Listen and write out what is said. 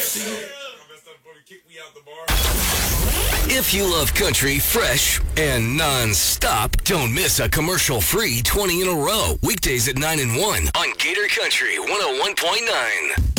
If you love country fresh and non-stop, don't miss a commercial-free 20 in a row. Weekdays at 9 and 1 on Gator Country 101.9.